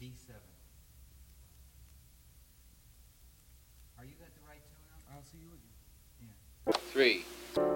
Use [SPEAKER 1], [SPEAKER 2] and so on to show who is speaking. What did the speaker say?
[SPEAKER 1] D7. Are you got the right tune up?
[SPEAKER 2] I'll see you again.
[SPEAKER 1] Yeah.
[SPEAKER 3] 3.